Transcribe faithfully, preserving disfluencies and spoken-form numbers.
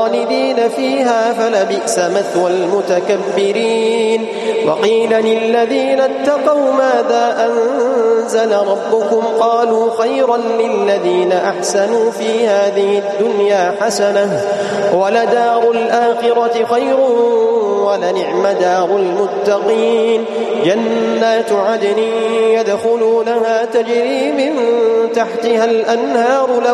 خالدين فيها فلبئس مثوى المتكبرين. وقيل للذين اتقوا ماذا أنزل ربكم قالوا خيرا للذين أحسنوا في هذه الدنيا حسنة ولدار الآخرة خير ولنعم دار المتقين. جنات عدن يدخلونها تجري من تحتها الأنهار